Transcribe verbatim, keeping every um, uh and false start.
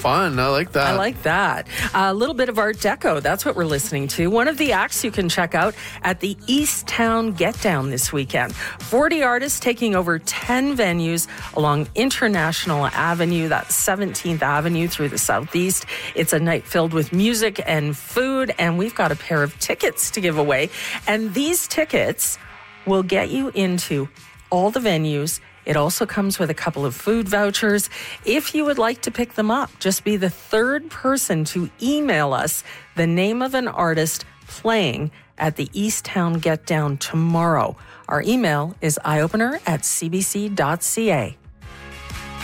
fun. I like that. I like that. A little bit of Art Deco. That's what we're listening to. One of the acts you can check out at the East Town Get Down this weekend. forty artists taking over ten venues along International Avenue, that's seventeenth Avenue through the Southeast. It's a night filled with music and food, and we've got a pair of tickets to give away. And these tickets will get you into all the venues. It also comes with a couple of food vouchers. If you would like to pick them up, just be the third person to email us the name of an artist playing at the East Town Get Down tomorrow. Our email is eyeopener at c b c dot c a.